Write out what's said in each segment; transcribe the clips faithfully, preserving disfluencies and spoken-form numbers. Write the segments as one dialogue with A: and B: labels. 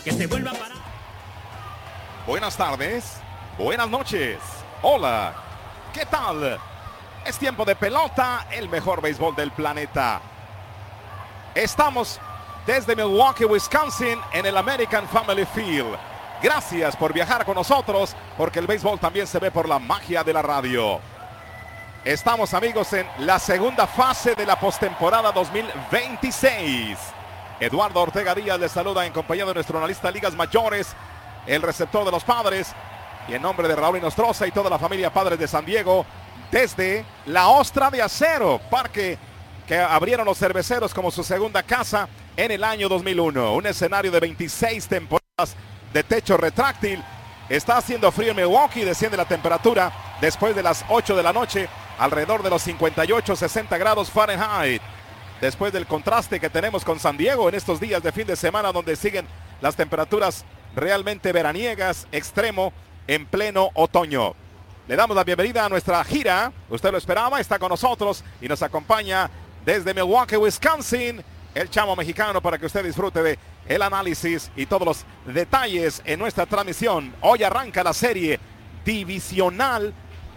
A: que se vuelva a parar.
B: Buenas tardes, buenas noches, hola, ¿qué tal? Es tiempo de pelota, el mejor béisbol del planeta. Estamos desde Milwaukee, Wisconsin, en el American Family Field. Gracias por viajar con nosotros, porque el béisbol también se ve por la magia de la radio. Estamos, amigos, en la segunda fase de la postemporada dos mil veintiséis. Eduardo Ortega Díaz les saluda en compañía de nuestro analista de ligas mayores, el receptor de los Padres, y en nombre de Raúl Inostroza y toda la familia Padres de San Diego, desde la Ostra de Acero, parque que abrieron los cerveceros como su segunda casa en el año dos mil uno. Un escenario de veintiséis temporadas de techo retráctil. Está haciendo frío en Milwaukee, desciende la temperatura después de las ocho de la noche, alrededor de los cincuenta y ocho, sesenta grados Fahrenheit. Después del contraste que tenemos con San Diego en estos días de fin de semana, donde siguen las temperaturas realmente veraniegas, extremo, en pleno otoño. Le damos la bienvenida a nuestra gira. Usted lo esperaba, está con nosotros y nos acompaña desde Milwaukee, Wisconsin, el chamo mexicano, para que usted disfrute de el análisis y todos los detalles en nuestra transmisión. Hoy arranca la serie divisional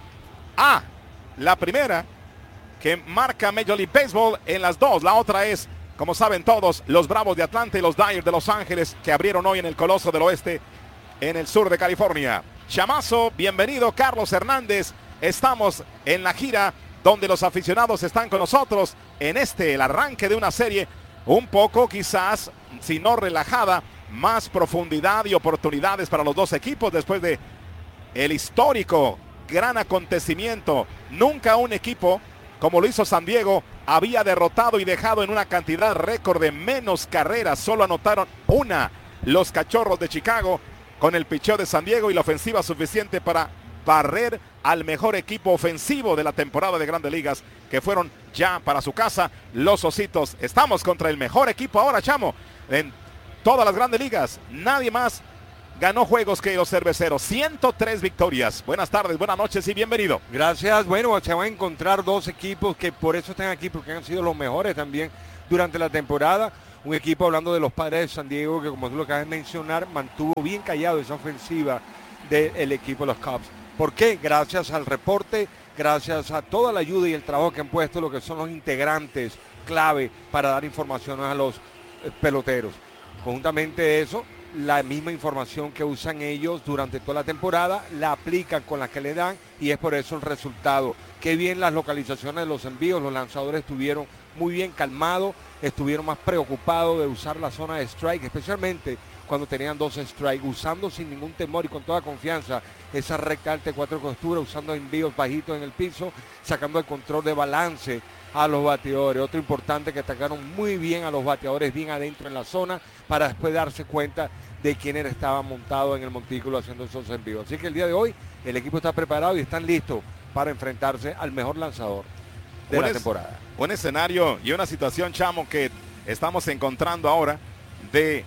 B: A, la primera que marca Major League Baseball en las dos. La otra es, como saben todos, los Bravos de Atlanta y los Dyers de Los Ángeles, que abrieron hoy en el Coloso del Oeste en el sur de California. Chamazo, bienvenido. Carlos Hernández, estamos en la gira donde los aficionados están con nosotros en este, el arranque de una serie un poco quizás, si no relajada, más profundidad y oportunidades para los dos equipos después de el histórico gran acontecimiento. Nunca un equipo, como lo hizo San Diego, había derrotado y dejado en una cantidad récord de menos carreras. Solo anotaron una los Cachorros de Chicago con el picheo de San Diego y la ofensiva suficiente para barrer al mejor equipo ofensivo de la temporada de Grandes Ligas, que fueron ya para su casa los Ositos. Estamos contra el mejor equipo ahora, chamo, en todas las Grandes Ligas. Nadie más ganó juegos que los Cerveceros. ciento tres victorias. Buenas tardes, buenas noches y bienvenido.
C: Gracias. Bueno, se van a encontrar dos equipos que por eso están aquí, porque han sido los mejores también durante la temporada. Un equipo, hablando de los Padres de San Diego, que como tú lo acabas de mencionar, mantuvo bien callado esa ofensiva del equipo de los Cubs. ¿Por qué? Gracias al reporte, gracias a toda la ayuda y el trabajo que han puesto lo que son los integrantes clave para dar información a los eh, peloteros. Conjuntamente eso, la misma información que usan ellos durante toda la temporada, la aplican con la que le dan y es por eso el resultado. Qué bien las localizaciones de los envíos, los lanzadores estuvieron muy bien calmados, estuvieron más preocupados de usar la zona de strike, especialmente cuando tenían dos strikes, usando sin ningún temor y con toda confianza esa recta alta de cuatro costuras, usando envíos bajitos en el piso, sacando el control de balance a los bateadores. Otro importante, que atacaron muy bien a los bateadores bien adentro en la zona para después darse cuenta de quién era, estaba montado en el montículo haciendo esos envíos. Así que el día de hoy el equipo está preparado y están listos para enfrentarse al mejor lanzador de
B: un
C: la
B: es,
C: temporada.
B: Un escenario y una situación, chamo, que estamos encontrando ahora de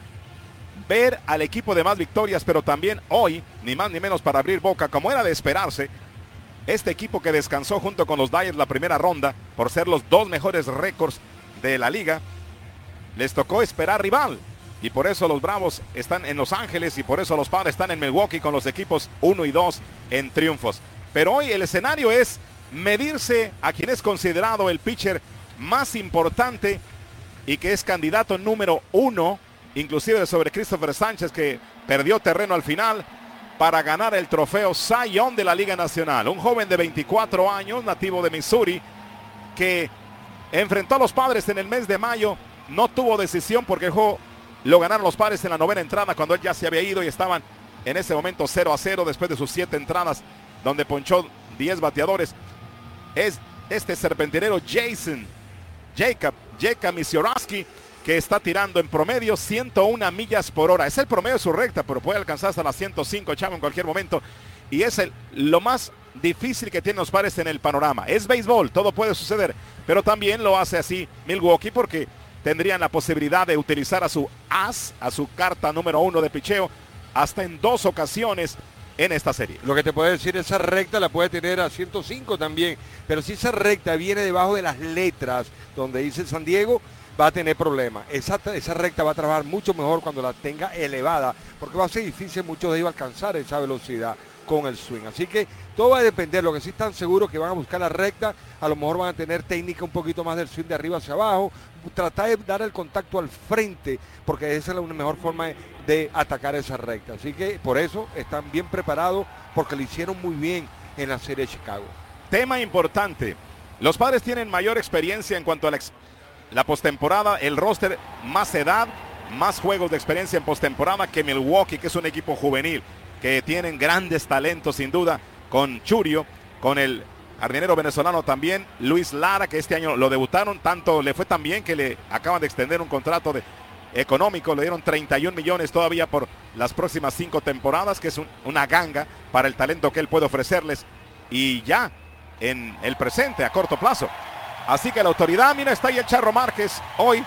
B: ver al equipo de más victorias, pero también hoy, ni más ni menos para abrir boca, como era de esperarse, este equipo que descansó junto con los Dyers la primera ronda por ser los dos mejores récords de la liga, les tocó esperar rival. Y por eso los Bravos están en Los Ángeles y por eso los Padres están en Milwaukee con los equipos uno y dos en triunfos. Pero hoy el escenario es medirse a quien es considerado el pitcher más importante y que es candidato número uno, inclusive sobre Christopher Sánchez, que perdió terreno al final, para ganar el trofeo Cy Young de la Liga Nacional. Un joven de veinticuatro años, nativo de Missouri, que enfrentó a los Padres en el mes de mayo. No tuvo decisión porque el juego lo ganaron los Padres en la novena entrada, cuando él ya se había ido y estaban en ese momento cero a cero después de sus siete entradas, donde ponchó diez bateadores. Es este serpentinero Jason Jacob, Jacob Misiorowski, que está tirando en promedio ciento una millas por hora. Es el promedio de su recta, pero puede alcanzar hasta las ciento cinco, chavo, en cualquier momento. Y es el, lo más difícil que tienen los Padres en el panorama. Es béisbol, todo puede suceder, pero también lo hace así Milwaukee, porque tendrían la posibilidad de utilizar a su as, a su carta número uno de picheo, hasta en dos ocasiones en esta serie.
C: Lo que te puedo decir, esa recta la puede tener a ciento cinco también, pero si esa recta viene debajo de las letras donde dice San Diego, va a tener problemas. Esa, esa recta va a trabajar mucho mejor cuando la tenga elevada, porque va a ser difícil muchos de ellos alcanzar esa velocidad con el swing. Así que todo va a depender. Lo que sí están seguros que van a buscar la recta, a lo mejor van a tener técnica un poquito más del swing de arriba hacia abajo, tratar de dar el contacto al frente, porque esa es la mejor forma de, de atacar esa recta. Así que por eso están bien preparados, porque lo hicieron muy bien en la serie de Chicago.
B: Tema importante, los Padres tienen mayor experiencia en cuanto a la, ex la postemporada, el roster, más edad, más juegos de experiencia en postemporada que Milwaukee, que es un equipo juvenil, que tienen grandes talentos sin duda, con Churio, con el jardinero venezolano también, Luis Lara, que este año lo debutaron, tanto le fue tan bien que le acaban de extender un contrato de, económico, le dieron treinta y un millones todavía por las próximas cinco temporadas, que es un, una ganga para el talento que él puede ofrecerles, y ya en el presente, a corto plazo. Así que la autoridad, mira, está ahí el Charro Márquez, hoy,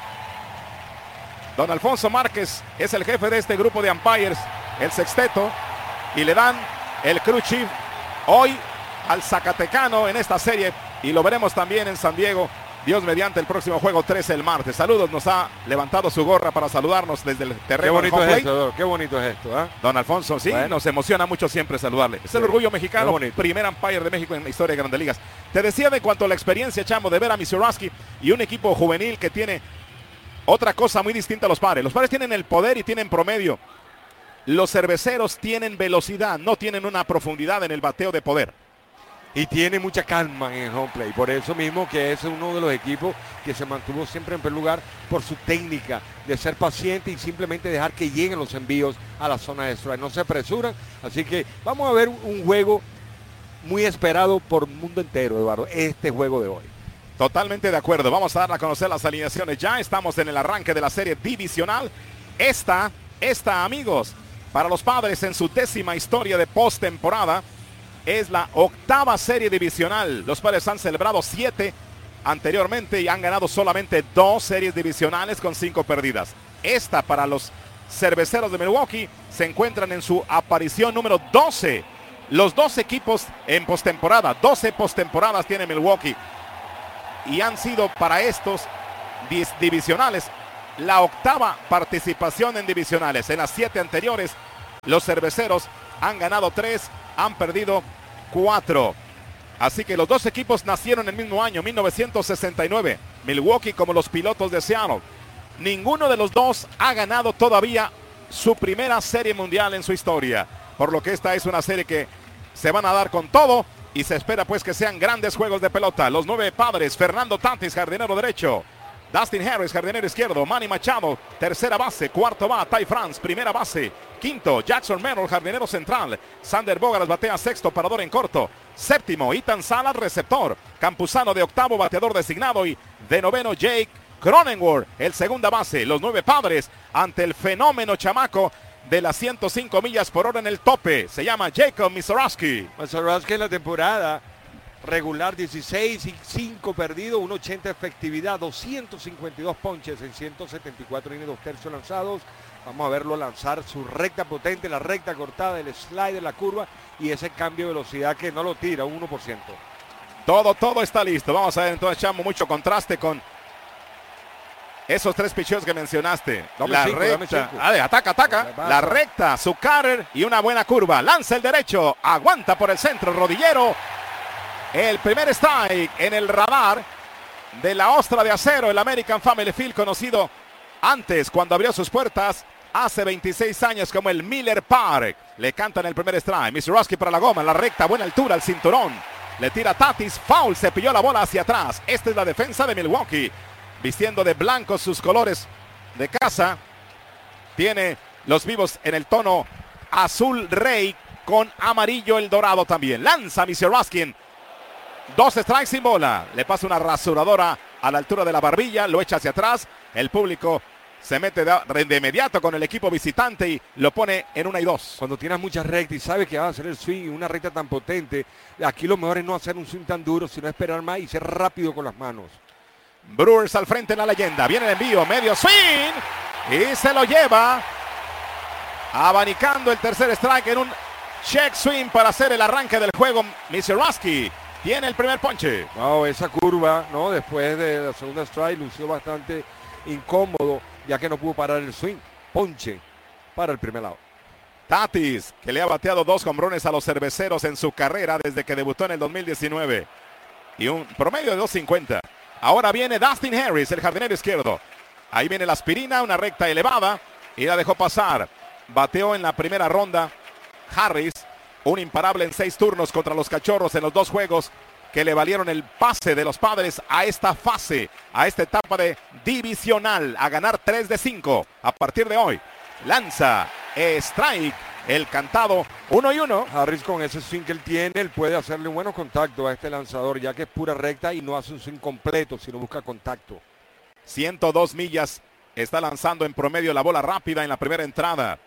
B: don Alfonso Márquez es el jefe de este grupo de umpires, el sexteto, y le dan el crew chief hoy al zacatecano en esta serie, y lo veremos también en San Diego, Dios mediante, el próximo juego trece el martes. Saludos, nos ha levantado su gorra para saludarnos desde el terreno.
C: Qué bonito es esto, qué bonito es esto, ¿eh?
B: Don Alfonso, sí, bueno, nos emociona mucho siempre saludarle. Es sí, el orgullo mexicano, primer umpire de México en la historia de Grandes Ligas. Te decía de cuanto a la experiencia, Chamo, de ver a Misiorowski y un equipo juvenil que tiene otra cosa muy distinta a los Padres. Los Padres tienen el poder y tienen promedio. Los Cerveceros tienen velocidad, no tienen una profundidad en el bateo de poder.
C: Y tiene mucha calma en el home play, por eso mismo que es uno de los equipos que se mantuvo siempre en primer lugar por su técnica de ser paciente y simplemente dejar que lleguen los envíos a la zona de strike. No se apresuran, así que vamos a ver un juego muy esperado por el mundo entero, Eduardo, este juego de hoy.
B: Totalmente de acuerdo, vamos a dar a conocer las alineaciones. Ya estamos en el arranque de la serie divisional. Esta, esta, amigos, para los Padres en su décima historia de postemporada, es la octava serie divisional. Los Padres han celebrado siete anteriormente y han ganado solamente dos series divisionales con cinco perdidas. Esta, para los Cerveceros de Milwaukee, se encuentran en su aparición número doce. Los dos equipos en postemporada, doce postemporadas tiene Milwaukee. Y han sido para estos divisionales la octava participación en divisionales. En las siete anteriores, los Cerveceros han ganado tres, han perdido cuatro. Así que los dos equipos nacieron el mismo año, mil novecientos sesenta y nueve. Milwaukee como los Pilotos de Seattle. Ninguno de los dos ha ganado todavía su primera serie mundial en su historia. Por lo que esta es una serie que se van a dar con todo y se espera pues que sean grandes juegos de pelota. Los nueve Padres: Fernando Tatis, jardinero derecho; Dustin Harris, jardinero izquierdo; Manny Machado, tercera base; cuarto va Ty France, primera base; quinto, Jackson Merrill, jardinero central; Sander Bogaerts batea sexto, parador en corto; séptimo, Ethan Salas, receptor; Campuzano de octavo, bateador designado; y de noveno, Jake Cronenworth, el segunda base. Los nueve Padres ante el fenómeno chamaco de las ciento cinco millas por hora en el tope. Se llama Jacob Misiorowski.
C: Misiorowski en la temporada regular dieciséis y cinco perdidos, uno ochenta efectividad, doscientos cincuenta y dos ponches en ciento setenta y cuatro innings, dos tercios lanzados. Vamos a verlo lanzar su recta potente, la recta cortada, el slider, la curva y ese cambio de velocidad que no lo tira, un uno por ciento.
B: Todo, todo está listo. Vamos a ver entonces, Chamo, mucho contraste con esos tres picheos que mencionaste.
C: Dame
B: la
C: cinco,
B: recta, ah, ataca, ataca, la recta, su cutter y una buena curva. Lanza el derecho, aguanta por el centro, rodillero. El primer strike en el radar de la ostra de acero, el American Family Field, conocido antes cuando abrió sus puertas hace veintiséis años como el Miller Park. Le cantan el primer strike. Misiorowski para la goma, la recta, buena altura, al cinturón. Le tira Tatis, foul, se pilló la bola hacia atrás. Esta es la defensa de Milwaukee, vistiendo de blanco sus colores de casa. Tiene los vivos en el tono azul rey con amarillo el dorado también. Lanza Misiorowski, dos strikes sin bola. Le pasa una rasuradora a la altura de la barbilla, lo echa hacia atrás. El público se mete de, de inmediato con el equipo visitante y lo pone en una y dos.
C: Cuando tienes muchas rectas y sabes que va a hacer el swing y una recta tan potente, aquí lo mejor es no hacer un swing tan duro, sino esperar más y ser rápido con las manos.
B: Brewers al frente en la leyenda. Viene el envío, medio swing y se lo lleva, abanicando el tercer strike en un check swing para hacer el arranque del juego. Misiorowski tiene el primer ponche.
C: Wow, esa curva, ¿no? Después de la segunda strike lució bastante incómodo, ya que no pudo parar el swing. Ponche para el primer lado.
B: Tatis, que le ha bateado dos hombrones a los cerveceros en su carrera desde que debutó en el dos mil diecinueve. Y un promedio de dos cincuenta. Ahora viene Dustin Harris, el jardinero izquierdo. Ahí viene la aspirina, una recta elevada. Y la dejó pasar. Bateó en la primera ronda Harris, un imparable en seis turnos contra los Cachorros en los dos juegos que le valieron el pase de los Padres a esta fase, a esta etapa de divisional, a ganar tres de cinco. A partir de hoy, lanza, strike, el cantado, uno y uno.
C: Harris, con ese swing que él tiene, él puede hacerle un buen contacto a este lanzador, ya que es pura recta y no hace un swing completo, sino busca contacto.
B: ciento dos millas está lanzando en promedio la bola rápida en la primera entrada.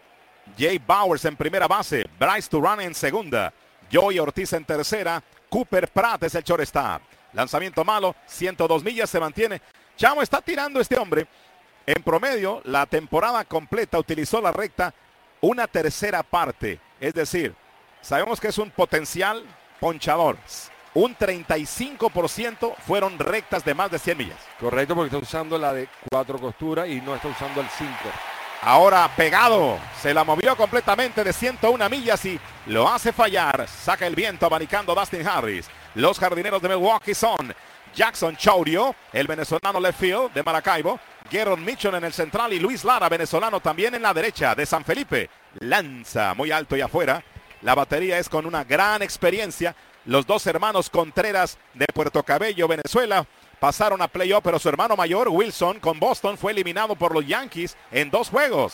B: Jay Bowers en primera base, Bryce Turán en segunda, Joey Ortiz en tercera, Cooper Pratt es el shortstop. Lanzamiento malo, ciento dos millas, se mantiene. Chamo, está tirando este hombre. En promedio, la temporada completa utilizó la recta una tercera parte. Es decir, sabemos que es un potencial ponchador. Un treinta y cinco por ciento fueron rectas de más de cien millas.
C: Correcto, porque está usando la de cuatro costuras y no está usando el cinco.
B: Ahora pegado, se la movió completamente de ciento una millas y lo hace fallar. Saca el viento abanicando Dustin Harris. Los jardineros de Milwaukee son Jackson Chourio, el venezolano left field de Maracaibo, Gerald Mitchell en el central y Luis Lara, venezolano también en la derecha de San Felipe. Lanza muy alto y afuera. La batería es con una gran experiencia. Los dos hermanos Contreras de Puerto Cabello, Venezuela, pasaron a playoff, pero su hermano mayor, Wilson, con Boston, fue eliminado por los Yankees en dos juegos.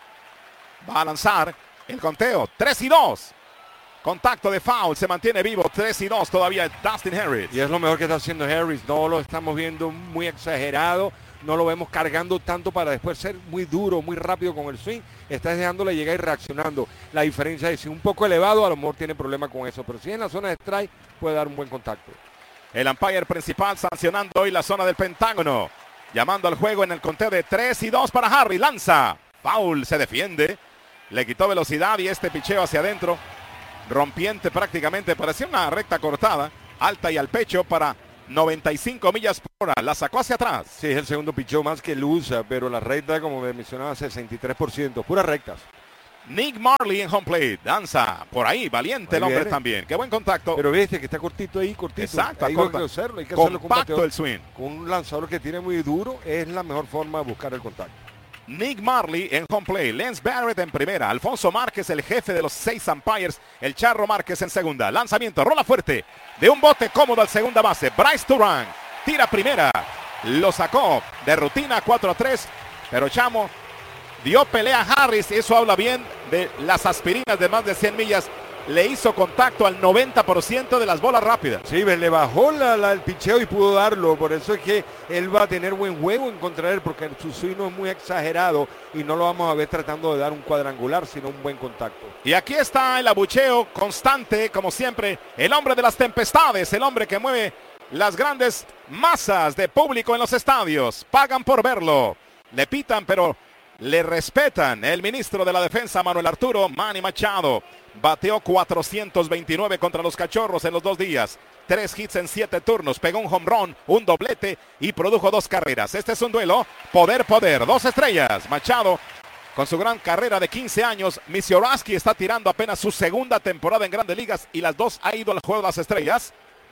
B: Va a lanzar el conteo, tres y dos. Contacto de foul, se mantiene vivo, tres y dos todavía Dustin Harris.
C: Y es lo mejor que está haciendo Harris, no lo estamos viendo muy exagerado, no lo vemos cargando tanto para después ser muy duro, muy rápido con el swing. Está dejándole llegar y reaccionando. La diferencia es si un poco elevado, a lo mejor tiene problema con eso, pero si en la zona de strike puede dar un buen contacto.
B: El umpire principal sancionando hoy la zona del Pentágono. Llamando al juego en el conteo de tres y dos para Harry. Lanza. Foul, se defiende. Le quitó velocidad y este picheo hacia adentro. Rompiente prácticamente. Parecía una recta cortada. Alta y al pecho para noventa y cinco millas por hora. La sacó hacia atrás.
C: Sí, es el segundo picheo más que él usa, pero la recta, como me mencionaba, sesenta y tres por ciento. Puras rectas.
B: Nick Marley en home plate, danza por ahí, valiente ahí el hombre viene. También, qué buen contacto.
C: Pero viste que está cortito ahí, cortito.
B: Exacto,
C: hay
B: corta.
C: que hacerlo, hay que
B: compacto
C: hacerlo con bateador,
B: el swing.
C: Con un lanzador que tiene muy duro, es la mejor forma de buscar el contacto.
B: Nick Marley en home plate, Lance Barrett en primera, Alfonso Márquez, el jefe de los seis umpires, el Charro Márquez en segunda. Lanzamiento, rola fuerte, de un bote cómodo al segunda base, Bryce Turán, tira primera, lo sacó de rutina cuatro a tres, pero Chamo dio pelea a Harris, eso habla bien de las aspirinas de más de cien millas. Le hizo contacto al noventa por ciento de las bolas rápidas.
C: Sí, le bajó la, la, el picheo y pudo darlo. Por eso es que él va a tener buen juego en contra de él, porque su swing no es muy exagerado y no lo vamos a ver tratando de dar un cuadrangular, sino un buen contacto.
B: Y aquí está el abucheo constante, como siempre, el hombre de las tempestades, el hombre que mueve las grandes masas de público en los estadios. Pagan por verlo, le pitan, pero le respetan. El ministro de la defensa, Manuel Arturo Manny Machado, bateó cuatrocientos veintinueve contra los Cachorros en los dos días. Tres hits en siete turnos, pegó un home run, un doblete y produjo dos carreras. Este es un duelo poder, poder, dos estrellas. Machado, con su gran carrera de quince años, Misioraski está tirando apenas su segunda temporada en Grandes Ligas y las dos ha ido al juego de las estrellas.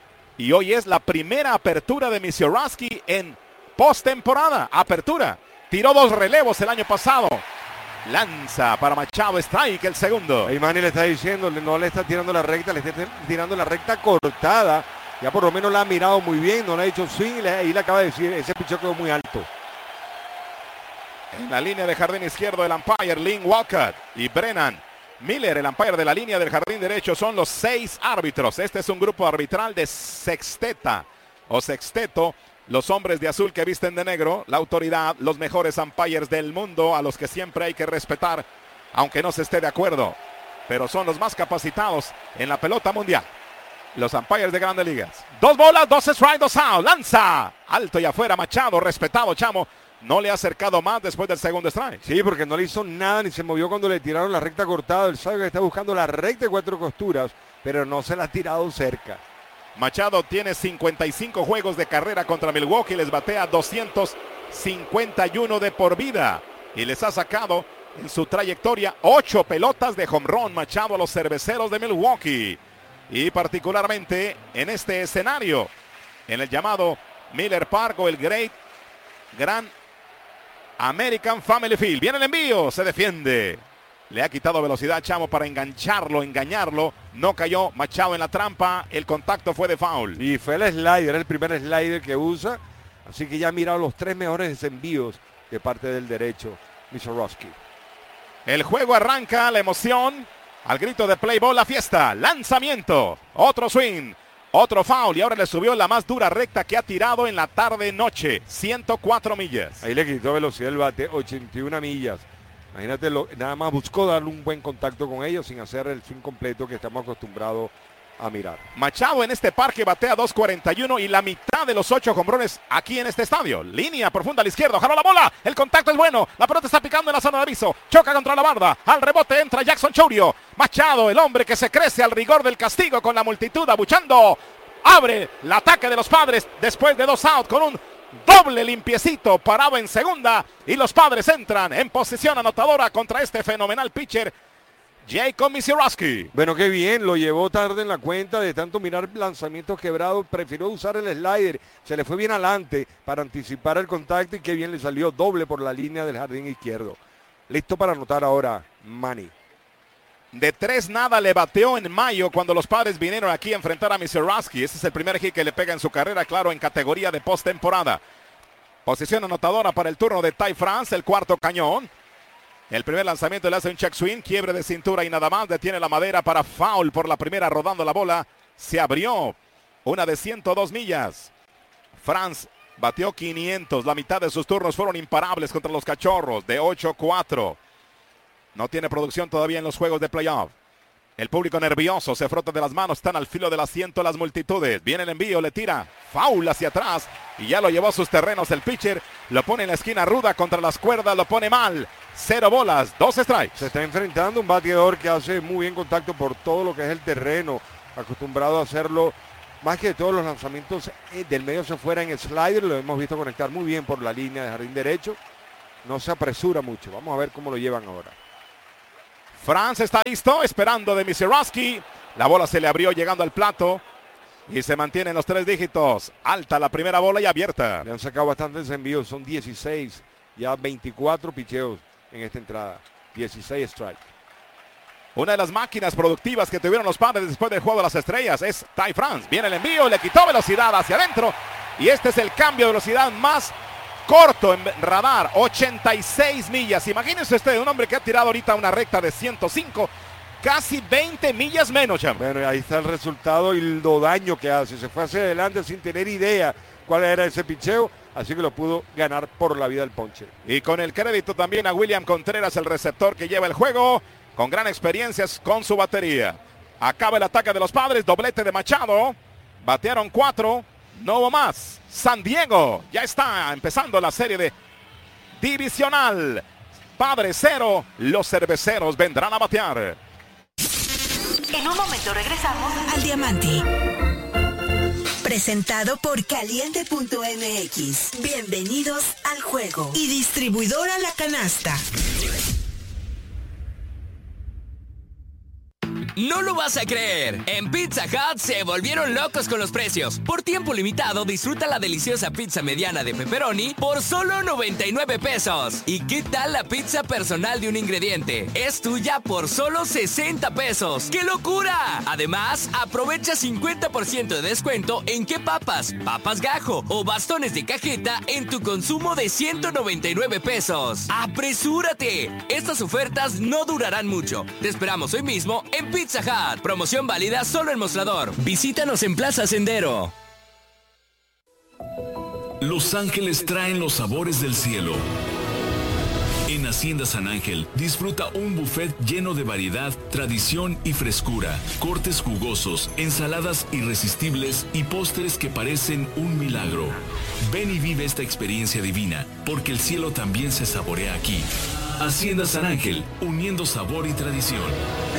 B: Y hoy es la primera apertura de Misioraski en postemporada. Apertura. Tiró dos relevos el año pasado. Lanza para Machado, strike el segundo.
C: Ahí Manny le está diciendo, no le está tirando la recta, le está tirando la recta cortada. Ya por lo menos la ha mirado muy bien, no le ha hecho swing y ahí le acaba de decir, ese pichón quedó muy alto.
B: En la línea de jardín izquierdo el umpire Lynn Walcott y Brennan Miller, el umpire de la línea del jardín derecho, son los seis árbitros. Este es un grupo arbitral de sexteta o sexteto. Los hombres de azul que visten de negro, la autoridad, los mejores umpires del mundo a los que siempre hay que respetar, aunque no se esté de acuerdo. Pero son los más capacitados en la pelota mundial. Los umpires de Grandes Ligas. Dos bolas, dos strikes, dos out. Lanza. Alto y afuera Machado, respetado Chamo. No le ha acercado más después del segundo strike.
C: Sí, porque no le hizo nada ni se movió cuando le tiraron la recta cortada. Él sabe que está buscando la recta de cuatro costuras, pero no se la ha tirado cerca.
B: Machado tiene cincuenta y cinco juegos de carrera contra Milwaukee, les batea doscientos cincuenta y uno de por vida. Y les ha sacado en su trayectoria ocho pelotas de home run Machado a los cerveceros de Milwaukee. Y particularmente en este escenario, en el llamado Miller Park o el Great Gran American Family Field. Viene el envío, se defiende. Le ha quitado velocidad Chamo para engancharlo, engañarlo. No cayó Machado en la trampa. El contacto fue de foul.
C: Y fue el slider, el primer slider que usa. Así que ya ha mirado los tres mejores envíos de parte del derecho, Misiorowski.
B: El juego arranca, la emoción. Al grito de play ball, la fiesta. Lanzamiento. Otro swing. Otro foul. Y ahora le subió la más dura recta que ha tirado en la tarde-noche. ciento cuatro millas.
C: Ahí le quitó velocidad el bate, ochenta y una millas. Imagínate, lo, nada más buscó darle un buen contacto con ellos sin hacer el swing completo que estamos acostumbrados a mirar.
B: Machado en este parque batea dos cuarenta y uno y la mitad de los ocho hombrones aquí en este estadio. Línea profunda a la izquierda, jaló la bola, el contacto es bueno, la pelota está picando en la zona de aviso, choca contra la barda, al rebote entra Jackson Chourio. Machado, el hombre que se crece al rigor del castigo con la multitud abuchando, abre el ataque de los Padres después de dos outs con un doble limpiecito parado en segunda y los Padres entran en posición anotadora contra este fenomenal pitcher Jacob Misiorowski.
C: Bueno, qué bien, lo llevó tarde en la cuenta de tanto mirar lanzamientos quebrados, prefirió usar el slider, se le fue bien adelante para anticipar el contacto y qué bien le salió doble por la línea del jardín izquierdo. Listo para anotar ahora Manny.
B: De tres nada le bateó en mayo cuando los Padres vinieron aquí a enfrentar a Misiorowski. Este es el primer hit que le pega en su carrera, claro, en categoría de postemporada. Posición anotadora para el turno de Ty France, el cuarto cañón. El primer lanzamiento le hace un check swing, quiebre de cintura y nada más. Detiene la madera para foul por la primera rodando la bola. Se abrió una de ciento dos millas. France bateó quinientos. La mitad de sus turnos fueron imparables contra los Cachorros de ocho cuatro. No tiene producción todavía en los juegos de playoff. El público nervioso se frota de las manos. Están al filo del asiento las multitudes. Viene el envío, le tira. Foul hacia atrás. Y ya lo llevó a sus terrenos el pitcher. Lo pone en la esquina ruda contra las cuerdas. Lo pone mal. Cero bolas, dos strikes.
C: Se está enfrentando un bateador que hace muy bien contacto por todo lo que es el terreno. Acostumbrado a hacerlo. Más que todos los lanzamientos del medio se fuera en slider. Lo hemos visto conectar muy bien por la línea de jardín derecho. No se apresura mucho. Vamos a ver cómo lo llevan ahora.
B: France está listo, esperando de Misiorowski. La bola se le abrió llegando al plato. Y se mantiene en los tres dígitos. Alta la primera bola y abierta.
C: Le han sacado bastantes envíos, son dieciséis. Ya veinticuatro picheos en esta entrada. dieciséis strikes.
B: Una de las máquinas productivas que tuvieron los Padres después del juego de las estrellas es Ty France. Viene el envío, le quitó velocidad hacia adentro. Y este es el cambio de velocidad más corto en radar, ochenta y seis millas. Imagínense usted, un hombre que ha tirado ahorita una recta de ciento cinco, casi veinte millas menos, Cham.
C: Bueno, ahí está el resultado y lo daño que hace. Se fue hacia adelante sin tener idea cuál era ese picheo, así que lo pudo ganar por la vida del ponche.
B: Y con el crédito también a William Contreras, el receptor que lleva el juego, con gran experiencia con su batería. Acaba el ataque de los Padres, doblete de Machado, batearon cuatro. No hubo más. San Diego ya está empezando la serie de divisional. Padres cero, los cerveceros vendrán a batear.
A: En un momento regresamos
D: al Diamante. Presentado por Caliente punto M X. Bienvenidos al juego. Y distribuidora La Canasta.
E: No lo vas a creer. En Pizza Hut se volvieron locos con los precios. Por tiempo limitado, disfruta la deliciosa pizza mediana de pepperoni por solo noventa y nueve pesos. ¿Y qué tal la pizza personal de un ingrediente? Es tuya por solo sesenta pesos. ¡Qué locura! Además, aprovecha cincuenta por ciento de descuento en qué papas, papas gajo o bastones de cajeta en tu consumo de ciento noventa y nueve pesos. ¡Apresúrate! Estas ofertas no durarán mucho. Te esperamos hoy mismo en Pizza Pizza Hut, promoción válida solo en Mostrador. Visítanos en Plaza Sendero.
F: Los Ángeles traen los sabores del cielo. En Hacienda San Ángel, disfruta un buffet lleno de variedad, tradición y frescura, cortes jugosos, ensaladas irresistibles y postres que parecen un milagro. Ven y vive esta experiencia divina, porque el cielo también se saborea aquí. Hacienda San Ángel, uniendo sabor y tradición.